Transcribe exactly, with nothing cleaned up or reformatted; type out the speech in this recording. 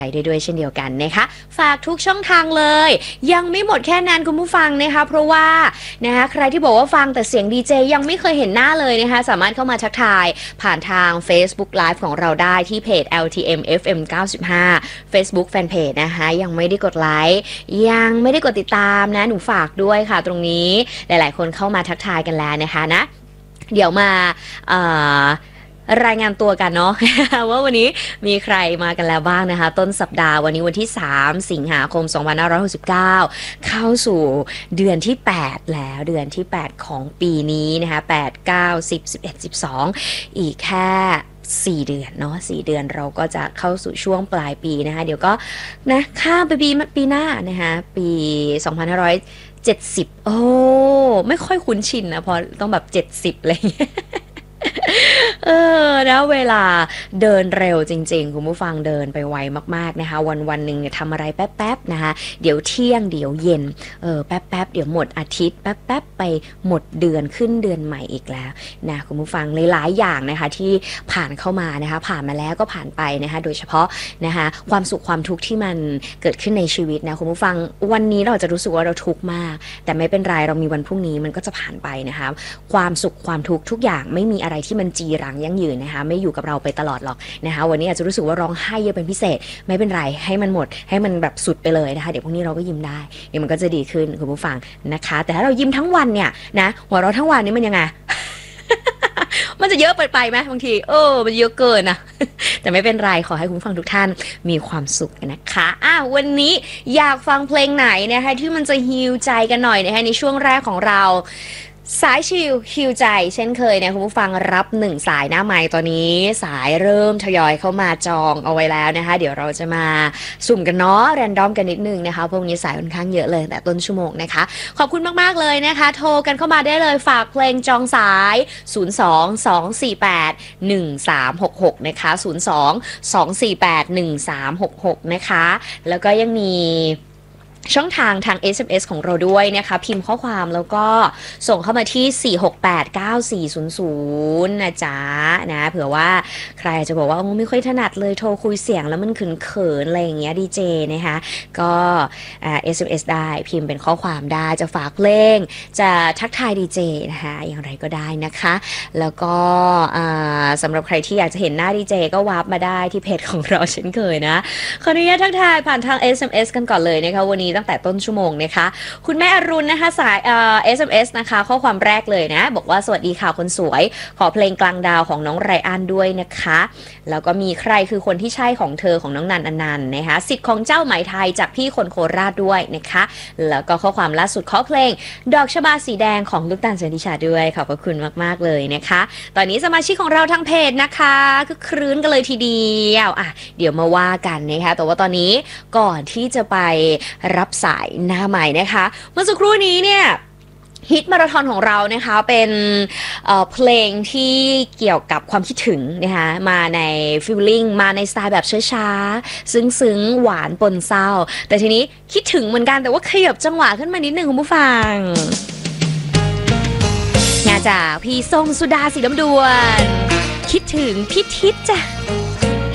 ได้ด้วยเช่นเดียวกันนะคะฝากทุกช่องทางเลยยังไม่หมดแค่นั้นคุณผู้ฟังนะคะเพราะว่านะคะใครที่บอกว่าฟังแต่เสียงดีเจยังไม่เคยเห็นหน้าเลยนะคะสามารถเข้ามาทักทายผ่านทาง Facebook Live ของเราได้ที่เพจ แอล ที เอ็ม เอฟ เอ็ม เก้าสิบห้า Facebook Fanpage นะคะยังไม่ได้กดไลค์ยังไม่ได้กดติดตามนะหนูฝากด้วยค่ะตรงนี้หลายๆคนเข้ามาทักทายกันแล้วนะคะนะเดี๋ยวมารายงานตัวกันเนาะ ว่าวันนี้มีใครมากันแล้วบ้างนะคะต้นสัปดาห์วันนี้วันที่สามสิงหาคมสองพันห้าร้อยหกสิบเก้าเข้าสู่เดือนที่แปดแล้วเดือนที่แปดของปีนี้นะคะแปด เก้า สิบ สิบเอ็ด สิบสองอีกแค่สี่เดือนเนาะสี่เดือนเราก็จะเข้าสู่ช่วงปลายปีนะคะเดี๋ยวก็นะข้ามไปปีปีหน้านะคะปีสองพันห้าร้อยเจ็ดสิบโอ้ไม่ค่อยคุ้นชินนะพอต้องแบบเจ็ดสิบอะไรอย่างเงี้ยเออนะเวลาเดินเร็วจริงๆคุณผู้ฟังเดินไปไวมากๆนะคะวันวันหนึ่งเนี่ยทำอะไรแป๊บๆนะคะเดี๋ยวเที่ยงเดี๋ยวเย็นเออแป๊บๆเดี๋ยวหมดอาทิตย์แป๊บๆไปหมดเดือนขึ้นเดือนใหม่อีกแล้วนะคุณผู้ฟังหลายๆอย่างนะคะที่ผ่านเข้ามานะคะผ่านมาแล้วก็ผ่านไปนะคะโดยเฉพาะนะคะความสุขความทุกข์ที่มันเกิดขึ้นในชีวิตนะคุณผู้ฟังวันนี้เราจะรู้สึกว่าเราทุกข์มากแต่ไม่เป็นไรเรามีวันพรุ่งนี้มันก็จะผ่านไปนะคะความสุขความทุกข์ทุกอย่างไม่มีอะไรที่มันจีรังยั่งยืนนะคะไม่อยู่กับเราไปตลอดหรอกนะคะวันนี้อาจจะรู้สึกว่าร้องไห้เยอะเป็นพิเศษไม่เป็นไรให้มันหมดให้มันแบบสุดไปเลยนะคะเดี๋ยวพรุ่งนี้เราก็ยิ้มได้เดี๋ยวมันก็จะดีขึ้นคุณผู้ฟังนะคะแต่ถ้าเรายิ้มทั้งวันเนี่ยนะหัวเราะทั้งวันนี่มันยังไง มันจะเยอะไปไปไหมบางทีเออมันเยอะเกินนะ แต่ไม่เป็นไรขอให้คุณผู้ฟังทุกท่านมีความสุขนะคะอ่ะวันนี้อยากฟังเพลงไหนนะคะที่มันจะฮีลใจกันหน่อยนะคะในช่วงแรกของเราสายชิลฮิวใจเช่นเคยเนี่ยคุณผู้ฟังรับหนึ่งสายหน้าไมค์ตอนนี้สายเริ่มทยอยเข้ามาจองเอาไว้แล้วนะคะเดี๋ยวเราจะมาสุ่มกันเนาะแรนดอมกันนิดนึงนะคะพวกนี้สายค่อนข้างเยอะเลยแต่ต้นชั่วโมงนะคะขอบคุณมากๆเลยนะคะโทรกันเข้ามาได้เลยฝากเพลงจองสายศูนย์ สอง สอง สี่ แปด หนึ่ง สาม หก หกนะคะศูนย์ สอง สอง สี่ แปด หนึ่ง สาม หก หกนะคะแล้วก็ยังมีช่องทางทาง เอส เอ็ม เอส ของเราด้วยนะคะพิมพ์ข้อความแล้วก็ส่งเข้ามาที่สี่ หก แปด เก้า สี่ ศูนย์ ศูนย์นะจ๊ะนะเผื่อว่าใครจะบอกว่าไม่ค่อยถนัดเลยโทรคุยเสียงแล้วมันเขินๆอะไรอย่างเงี้ยดีเจนะคะก็เอส เอ็ม เอส ได้พิมพ์เป็นข้อความได้จะฝากเพลงจะทักทายดีเจนะคะอย่างไรก็ได้นะคะแล้วก็สำหรับใครที่อยากจะเห็นหน้าดีเจก็วาร์ปมาได้ที่เพจของเราเช่นเคยนะขออนุญาตทักทายผ่านทาง เอส เอ็ม เอส กันก่อนเลยนะคะวันนี้ตั้งแต่ต้นชั่วโมงนะคะคุณแม่อรุณนะคะสายเอ่อ เอส เอ็ม เอส นะคะข้อความแรกเลยนะบอกว่าสวัสดีค่ะคนสวยขอเพลงกลางดาวของน้องไรอันด้วยนะคะแล้วก็มีใครคือคนที่ใช่ของเธอของน้องนันอนันต์นะคะสิทธิ์ของเจ้าไหมไทยจากพี่คนโคราชด้วยนะคะแล้วก็ข้อความล่าสุดขอเพลงดอกชบาสีแดงของลูกตาลเซนติชาด้วยขอบพระคุณมากๆเลยนะคะตอนนี้สมาชิกของเราทางเพจนะคะก็ครื้นกันเลยทีเดียวอ่ะเดี๋ยวมาว่ากันนะคะแต่ว่าตอนนี้ก่อนที่จะไปรับสายหน้าใหม่นะคะเมื่อสักครู่นี้เนี่ยฮิตมาราธอนของเรานะคะเป็น เอ่อ เพลงที่เกี่ยวกับความคิดถึงนะคะมาในฟีลลิ่งมาในสไตล์แบบช้าๆซึ้งๆหวานปนเศร้าแต่ทีนี้คิดถึงเหมือนกันแต่ว่าขยับจังหวะขึ้นมานิดนึงคุณผู้ฟังงานจากพี่ส้มสุดาสีน้ำดวนคิดถึงพี่ทิพย์จ้ะ